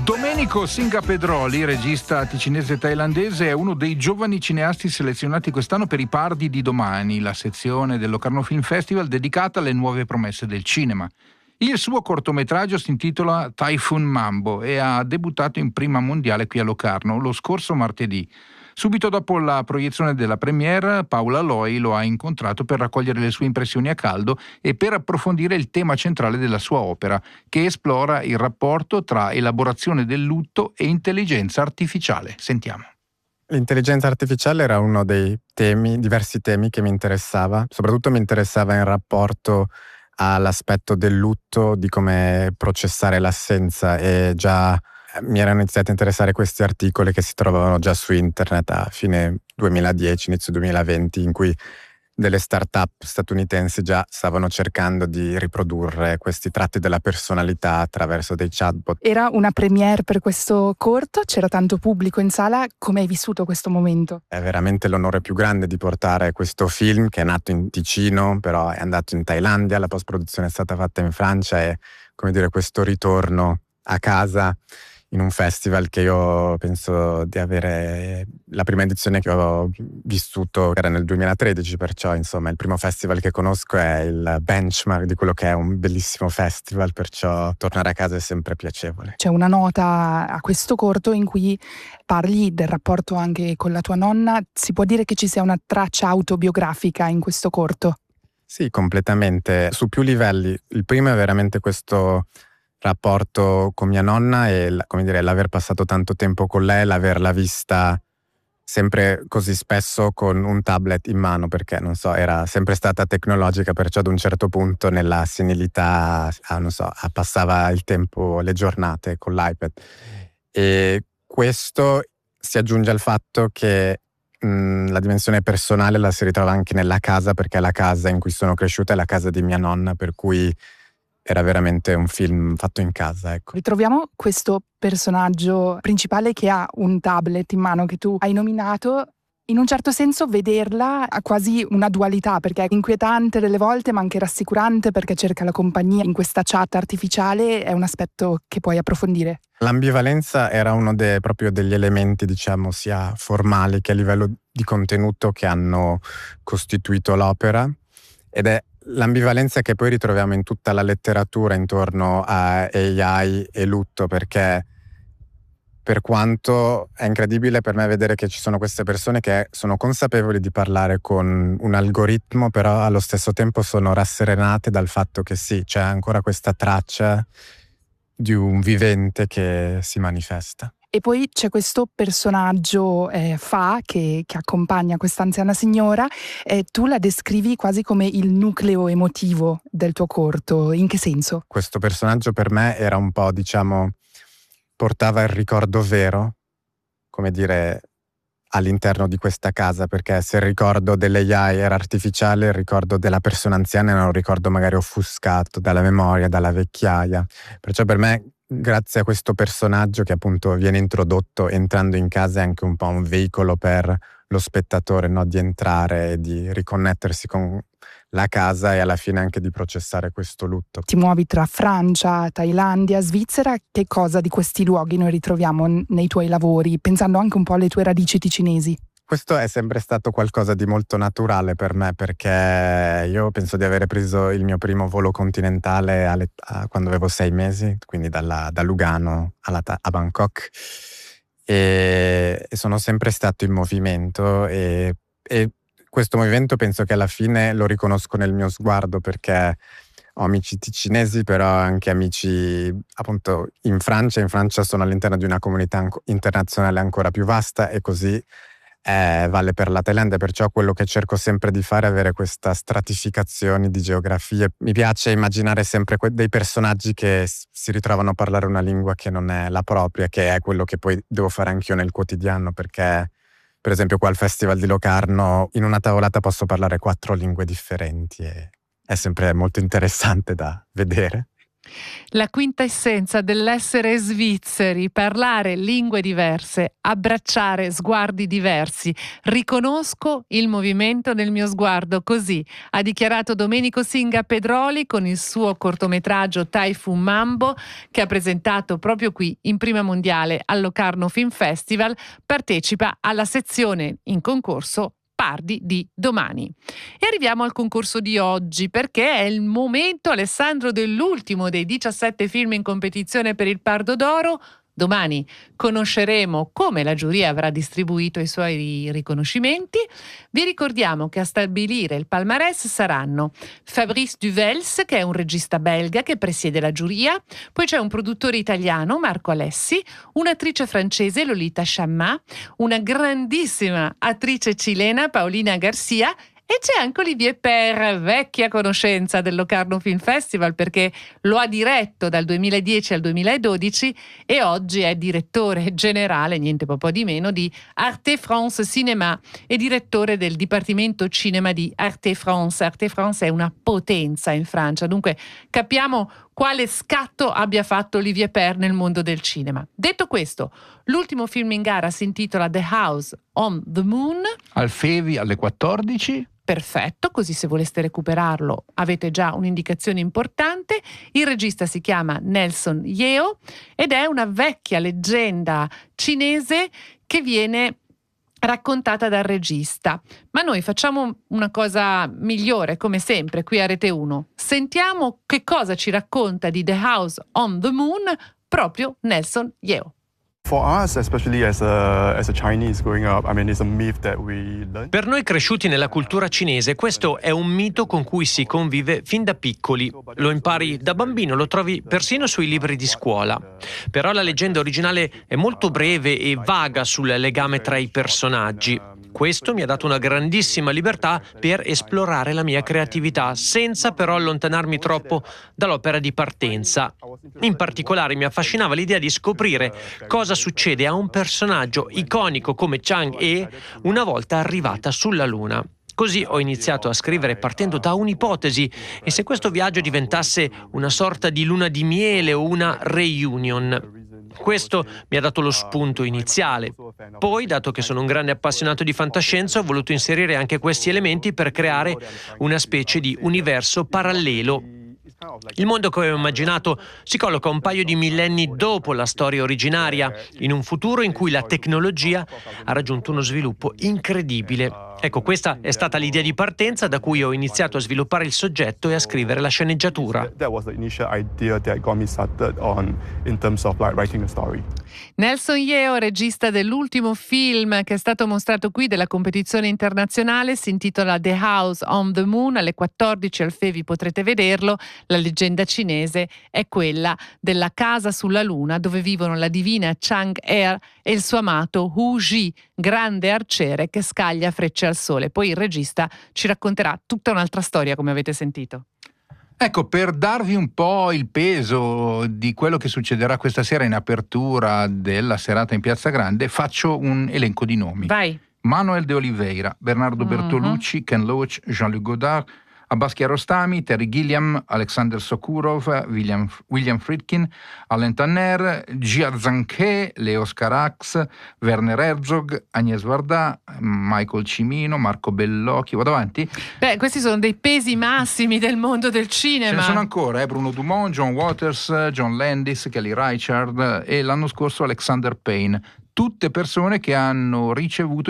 Domenico Singapedroli, regista ticinese thailandese, è uno dei giovani cineasti selezionati quest'anno per i Pardi di Domani, la sezione del Locarno Film Festival dedicata alle nuove promesse del cinema. Il suo cortometraggio si intitola Typhoon Mambo e ha debuttato in prima mondiale qui a Locarno lo scorso martedì. Subito dopo la proiezione della premiere, Paola Loi lo ha incontrato per raccogliere le sue impressioni a caldo e per approfondire il tema centrale della sua opera, che esplora il rapporto tra elaborazione del lutto e intelligenza artificiale. Sentiamo. L'intelligenza artificiale era uno dei diversi temi che mi interessava. Soprattutto mi interessava in rapporto all'aspetto del lutto, di come processare l'assenza, e già mi erano iniziati a interessare questi articoli che si trovavano già su internet a fine 2010, inizio 2020, in cui delle start-up statunitensi già stavano cercando di riprodurre questi tratti della personalità attraverso dei chatbot. Era una premiere per questo corto? C'era tanto pubblico in sala? Come hai vissuto questo momento? È veramente l'onore più grande di portare questo film, che è nato in Ticino, però è andato in Thailandia, la post-produzione è stata fatta in Francia, e come dire, questo ritorno a casa in un festival che io penso di avere, la prima edizione che ho vissuto era nel 2013, perciò insomma il primo festival che conosco è il benchmark di quello che è un bellissimo festival, perciò tornare a casa è sempre piacevole. C'è una nota a questo corto in cui parli del rapporto anche con la tua nonna. Si può dire che ci sia una traccia autobiografica in questo corto? Sì, completamente, su più livelli. Il primo è veramente questo rapporto con mia nonna e, come dire, l'aver passato tanto tempo con lei, l'averla vista sempre così spesso con un tablet in mano, perché non so, era sempre stata tecnologica, perciò ad un certo punto nella senilità, passava il tempo, le giornate con l'iPad. E questo si aggiunge al fatto che la dimensione personale la si ritrova anche nella casa, perché la casa in cui sono cresciuta è la casa di mia nonna, per cui era veramente un film fatto in casa, ecco. Ritroviamo questo personaggio principale che ha un tablet in mano che tu hai nominato. In un certo senso vederla ha quasi una dualità, perché è inquietante delle volte ma anche rassicurante, perché cerca la compagnia in questa chat artificiale. È un aspetto che puoi approfondire. L'ambivalenza era uno proprio degli elementi, diciamo, sia formali che a livello di contenuto che hanno costituito l'opera, ed è l'ambivalenza che poi ritroviamo in tutta la letteratura intorno a AI e lutto, perché per quanto è incredibile per me vedere che ci sono queste persone che sono consapevoli di parlare con un algoritmo, però allo stesso tempo sono rasserenate dal fatto che sì, c'è ancora questa traccia di un vivente che si manifesta. E poi c'è questo personaggio Fa che accompagna questa anziana signora. Tu la descrivi quasi come il nucleo emotivo del tuo corto. In che senso? Questo personaggio per me era un po', diciamo, portava il ricordo vero, come dire, all'interno di questa casa, perché se il ricordo dell'AI era artificiale, il ricordo della persona anziana era un ricordo magari offuscato dalla memoria, dalla vecchiaia. Perciò per me, grazie a questo personaggio che appunto viene introdotto entrando in casa, è anche un po' un veicolo per lo spettatore, no? Di entrare e di riconnettersi con la casa e alla fine anche di processare questo lutto. Ti muovi tra Francia, Thailandia, Svizzera. Che cosa di questi luoghi noi ritroviamo nei tuoi lavori, pensando anche un po' alle tue radici ticinesi? Questo è sempre stato qualcosa di molto naturale per me, perché io penso di avere preso il mio primo volo continentale quando avevo 6 mesi, quindi da Lugano a Bangkok, e sono sempre stato in movimento e questo movimento penso che alla fine lo riconosco nel mio sguardo, perché ho amici ticinesi, però anche amici appunto in Francia. In Francia sono all'interno di una comunità internazionale ancora più vasta, e così vale per la Thailandia, perciò quello che cerco sempre di fare è avere questa stratificazione di geografie. Mi piace immaginare sempre dei personaggi che si ritrovano a parlare una lingua che non è la propria, che è quello che poi devo fare anch'io nel quotidiano, perché per esempio qua al Festival di Locarno in una tavolata posso parlare 4 lingue differenti e è sempre molto interessante da vedere. La quintessenza dell'essere svizzeri, parlare lingue diverse, abbracciare sguardi diversi. Riconosco il movimento del mio sguardo, così ha dichiarato Domenico Singa Pedroli con il suo cortometraggio Typhoon Mambo, che ha presentato proprio qui in Prima Mondiale al Locarno Film Festival. Partecipa alla sezione in concorso Pardi di domani. E arriviamo al concorso di oggi, perché è il momento, Alessandro, dell'ultimo dei 17 film in competizione per il Pardo d'Oro. Domani conosceremo come la giuria avrà distribuito i suoi riconoscimenti. Vi ricordiamo che a stabilire il palmarès saranno Fabrice Duvels, che è un regista belga che presiede la giuria, poi c'è un produttore italiano, Marco Alessi, un'attrice francese, Lolita Chamma, una grandissima attrice cilena, Paulina Garcia, e c'è anche Olivier Per, vecchia conoscenza del Locarno Film Festival, perché lo ha diretto dal 2010 al 2012 e oggi è direttore generale, niente po' di meno, di Arte France Cinéma e direttore del Dipartimento Cinema di Arte France. Arte France è una potenza in Francia, dunque capiamo quale scatto abbia fatto Olivier Per nel mondo del cinema. Detto questo, l'ultimo film in gara si intitola The House on the Moon. Al Fevi alle 14. Perfetto, così se voleste recuperarlo avete già un'indicazione importante. Il regista si chiama Nelson Yeo ed è una vecchia leggenda cinese che viene raccontata dal regista. Ma noi facciamo una cosa migliore, come sempre, qui a Rete 1. Sentiamo che cosa ci racconta di The House on the Moon proprio Nelson Yeo. Per noi cresciuti nella cultura cinese, questo è un mito con cui si convive fin da piccoli. Lo impari da bambino, lo trovi persino sui libri di scuola. Però la leggenda originale è molto breve e vaga sul legame tra i personaggi. Questo mi ha dato una grandissima libertà per esplorare la mia creatività, senza però allontanarmi troppo dall'opera di partenza. In particolare mi affascinava l'idea di scoprire cosa succede a un personaggio iconico come Chang-e una volta arrivata sulla Luna. Così ho iniziato a scrivere partendo da un'ipotesi, e se questo viaggio diventasse una sorta di luna di miele o una reunion. Questo mi ha dato lo spunto iniziale. Poi, dato che sono un grande appassionato di fantascienza, ho voluto inserire anche questi elementi per creare una specie di universo parallelo. Il mondo che ho immaginato si colloca un paio di millenni dopo la storia originaria, in un futuro in cui la tecnologia ha raggiunto uno sviluppo incredibile. Ecco, questa è stata l'idea di partenza da cui ho iniziato a sviluppare il soggetto e a scrivere la sceneggiatura. Nelson Yeo, regista dell'ultimo film che è stato mostrato qui della competizione internazionale, si intitola The House on the Moon. Alle 14 al Fevi potrete vederlo. La leggenda cinese è quella della casa sulla Luna dove vivono la divina Chang-e e il suo amato Hu Ji, grande arciere che scaglia frecce al sole. Poi il regista ci racconterà tutta un'altra storia, come avete sentito. Ecco, per darvi un po' il peso di quello che succederà questa sera in apertura della serata in Piazza Grande, faccio un elenco di nomi. Vai. Manuel de Oliveira, Bernardo Bertolucci, Ken Loach, Jean-Luc Godard, Abbas Kiarostami, Terry Gilliam, Alexander Sokurov, William Friedkin, Alain Tanner, Jia Zhanghe, Leo Carax, Werner Herzog, Agnès Varda, Michael Cimino, Marco Bellocchio. Vado avanti? Beh, questi sono dei pesi massimi del mondo del cinema. Ce ne sono ancora, Bruno Dumont, John Waters, John Landis, Kelly Reichardt e l'anno scorso Alexander Payne. Tutte persone che hanno ricevuto